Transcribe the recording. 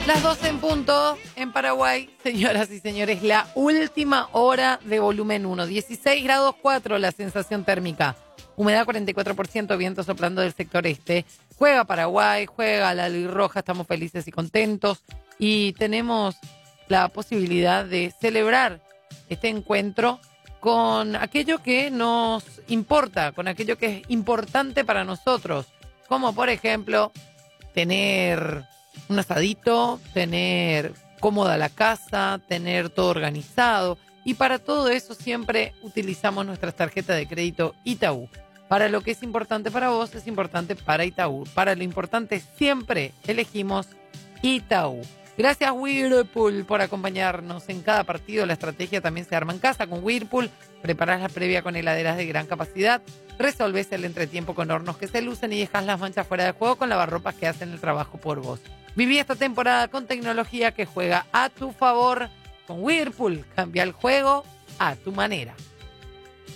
Las 12 en punto en Paraguay, señoras y señores, la última hora de volumen 1. 16 grados 4 la sensación térmica. Humedad 44%, viento soplando del sector este. Juega Paraguay, juega la Luz Roja, estamos felices y contentos. Y tenemos la posibilidad de celebrar este encuentro con aquello que nos importa, con aquello que es importante para nosotros. Como por ejemplo, tener un asadito, tener cómoda la casa, tener todo organizado. Y para todo eso siempre utilizamos nuestras tarjetas de crédito Itaú. Para lo que es importante para vos, es importante para Itaú. Para lo importante siempre elegimos Itaú. Gracias Whirlpool por acompañarnos en cada partido. La estrategia también se arma en casa con Whirlpool. Preparás la previa con heladeras de gran capacidad. Resolvés el entretiempo con hornos que se lucen y dejas las manchas fuera de juego con lavarropas que hacen el trabajo por vos. Viví esta temporada con tecnología que juega a tu favor. Con Whirlpool, cambia el juego a tu manera.